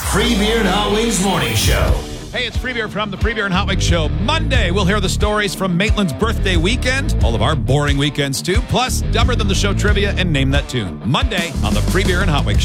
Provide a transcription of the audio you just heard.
Free Beer and Hot Wings Morning Show. Hey, it's Free Beer from the Free Beer and Hot Wings Show. Monday, we'll hear the stories from Maitland's birthday weekend, all of our boring weekends too, plus Dumber Than the Show trivia and Name That Tune. Monday on the Free Beer and Hot Wings Show.